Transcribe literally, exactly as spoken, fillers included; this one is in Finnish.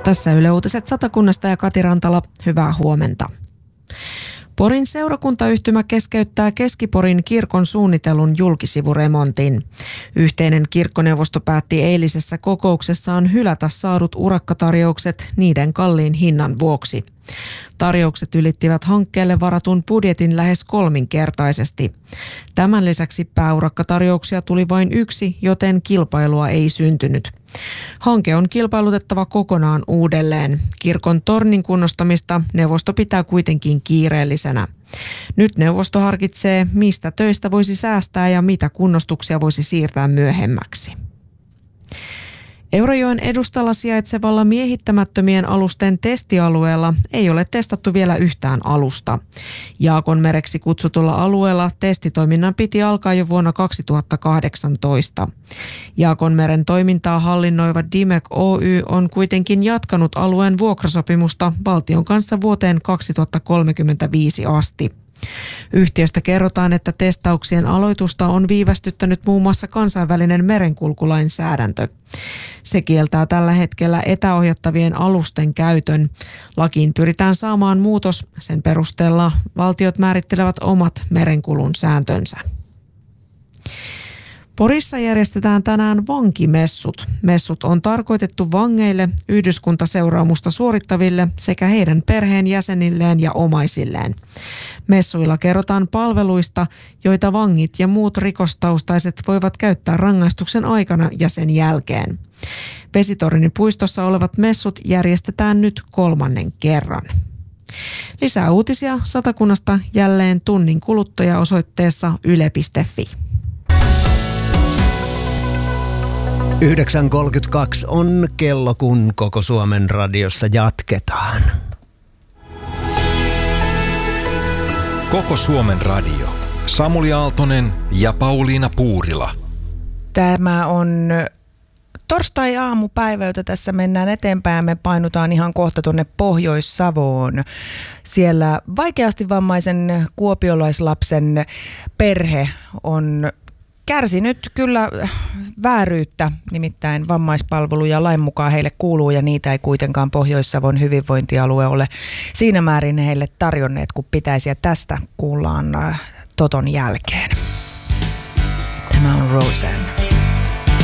Tässä Yle Uutiset Satakunnasta ja Kati Rantala. Hyvää huomenta. Porin seurakuntayhtymä keskeyttää Keski-Porin kirkon suunnitellun julkisivuremontin. Yhteinen kirkkoneuvosto päätti eilisessä kokouksessaan hylätä saadut urakkatarjoukset niiden kalliin hinnan vuoksi. Tarjoukset ylittivät hankkeelle varatun budjetin lähes kolminkertaisesti. Tämän lisäksi pääurakkatarjouksia tuli vain yksi, joten kilpailua ei syntynyt. Hanke on kilpailutettava kokonaan uudelleen. Kirkon tornin kunnostamista neuvosto pitää kuitenkin kiireellisenä. Nyt neuvosto harkitsee, mistä töistä voisi säästää ja mitä kunnostuksia voisi siirtää myöhemmäksi. Eurajoen edustalla sijaitsevalla miehittämättömien alusten testialueella ei ole testattu vielä yhtään alusta. Jaakonmereksi kutsutulla alueella testitoiminnan piti alkaa jo vuonna kaksituhattakahdeksantoista. Jaakonmeren toimintaa hallinnoiva Dimec Oy on kuitenkin jatkanut alueen vuokrasopimusta valtion kanssa vuoteen kaksituhattakolmekymmentäviisi asti. Yhtiöstä kerrotaan, että testauksien aloitusta on viivästyttänyt muun muassa kansainvälinen merenkulkulainsäädäntö. Se kieltää tällä hetkellä etäohjattavien alusten käytön. Lakiin pyritään saamaan muutos. Sen perusteella valtiot määrittelevät omat merenkulun sääntönsä. Porissa järjestetään tänään vankimessut. Messut on tarkoitettu vangeille, yhdyskuntaseuraamusta suorittaville sekä heidän perheenjäsenilleen ja omaisilleen. Messuilla kerrotaan palveluista, joita vangit ja muut rikostaustaiset voivat käyttää rangaistuksen aikana ja sen jälkeen. Vesitornin puistossa olevat messut järjestetään nyt kolmannen kerran. Lisää uutisia Satakunnasta jälleen tunnin kuluttua osoitteessa yle piste fi. yhdeksän kolmekymmentäkaksi on kello, kun Koko Suomen radiossa jatketaan. Koko Suomen radio. Samuli Aaltonen ja Pauliina Puurila. Tämä on torstai-aamupäivä, jota tässä mennään eteenpäin. Me painutaan ihan kohta tuonne Pohjois-Savoon. Siellä vaikeasti vammaisen kuopiolaislapsen perhe on kärsinyt kyllä vääryyttä, nimittäin vammaispalveluja lain mukaan heille kuuluu ja niitä ei kuitenkaan Pohjois-Savon hyvinvointialue ole siinä määrin heille tarjonneet kuin pitäisi, ja tästä kuullaan Toton jälkeen. Tämä on Roseanne.